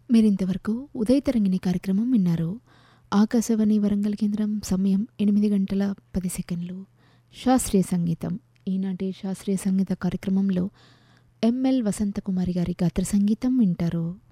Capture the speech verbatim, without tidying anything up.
మీరింతవరకు ఉదయ తరంగిణి కార్యక్రమం విన్నారు. ఆకాశవాణి వరంగల్ కేంద్రం, సమయం ఎనిమిది గంటల పది సెకండ్లు. శాస్త్రీయ సంగీతం. ఈనాటి శాస్త్రీయ సంగీత కార్యక్రమంలో ఎంఎల్ వసంతకుమారి గారి గాత్ర సంగీతం వింటారు.